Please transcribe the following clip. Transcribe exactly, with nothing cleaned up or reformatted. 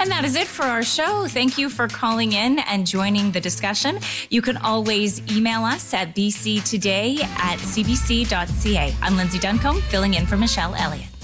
And that is it for our show. Thank you for calling in and joining the discussion. You can always email us at b c today at c b c dot c a. I'm Lindsay Duncombe, filling in for Michelle Elliott.